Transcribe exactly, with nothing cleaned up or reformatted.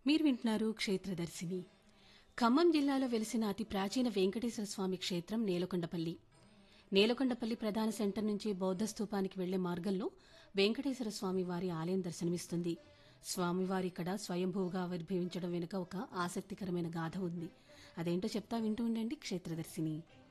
మీరు వింటున్నారు క్షేత్రదర్శిని. ఖమ్మం జిల్లాలో వెలిసిన అతి ప్రాచీన వెంకటేశ్వర స్వామి క్షేత్రం నేలకొండపల్లి. నేలకొండపల్లి ప్రధాన సెంటర్ నుంచి బౌద్ధ స్తూపానికి వెళ్లే మార్గంలో వెంకటేశ్వర స్వామి వారి ఆలయం దర్శనమిస్తుంది. స్వామివారి ఇక్కడ స్వయంభూగా ఆవిర్భవించడం వెనుక ఒక ఆసక్తికరమైన గాథ ఉంది. అదేంటో చెప్తా, వింటూ ఉండండి క్షేత్రదర్శిని.